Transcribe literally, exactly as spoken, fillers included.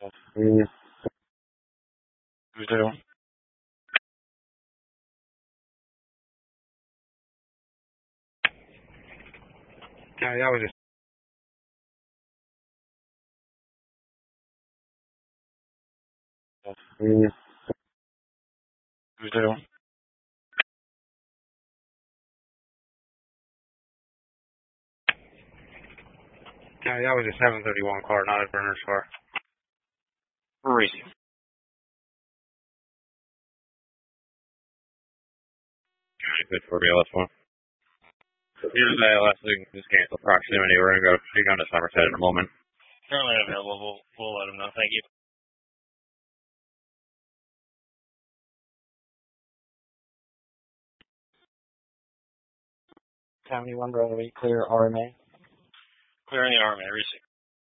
Mm. Who's doing? Yeah, that was just. Mm. Who's doing? Yeah, that was a seven thirty-one car, not a burner's car. Racing. Good for the last one. Here's the last thing, just cancel proximity. We're going to go shoot down to Somerset in a moment. Currently available. We'll, we'll let them know. Thank you. seventy-one, Brother Clear R M A. Clearing the R M A, receipt.